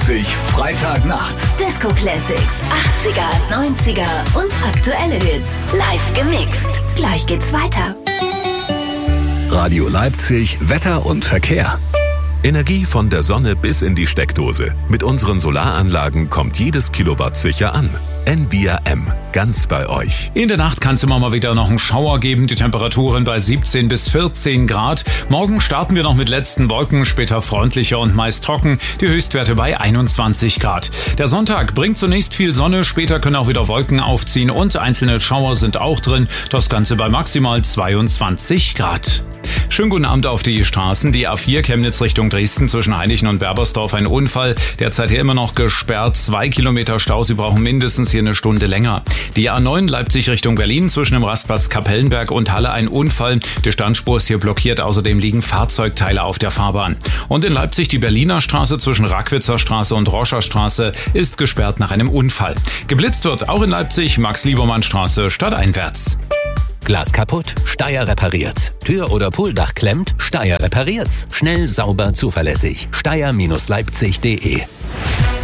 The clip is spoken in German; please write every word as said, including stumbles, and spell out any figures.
Leipzig Freitagnacht. Disco Classics, achtziger, neunziger und aktuelle Hits. Live gemixt. Gleich geht's weiter. Radio Leipzig Wetter und Verkehr. Energie von der Sonne bis in die Steckdose. Mit unseren Solaranlagen kommt jedes Kilowatt sicher an. N V I A M, ganz bei euch. In der Nacht kann es immer mal wieder noch einen Schauer geben. Die Temperaturen bei siebzehn bis vierzehn Grad. Morgen starten wir noch mit letzten Wolken, später freundlicher und meist trocken. Die Höchstwerte bei einundzwanzig Grad. Der Sonntag bringt zunächst viel Sonne, später können auch wieder Wolken aufziehen und einzelne Schauer sind auch drin. Das Ganze bei maximal zweiundzwanzig Grad. Schönen guten Abend auf die Straßen. Die A vier Chemnitz Richtung Dresden zwischen Heinichen und Berbersdorf ein Unfall. Derzeit hier immer noch gesperrt. Zwei Kilometer Stau. Sie brauchen mindestens hier eine Stunde länger. Die A neun Leipzig Richtung Berlin zwischen dem Rastplatz Kapellenberg und Halle ein Unfall. Die Standspur ist hier blockiert. Außerdem liegen Fahrzeugteile auf der Fahrbahn. Und in Leipzig die Berliner Straße zwischen Rackwitzer Straße und Roscher Straße ist gesperrt nach einem Unfall. Geblitzt wird auch in Leipzig Max-Liebermann-Straße stadteinwärts. Glas kaputt? Steyr repariert. Tür oder Pooldach klemmt? Steyr repariert's. Schnell, sauber, zuverlässig. Steyr Leipzig punkt de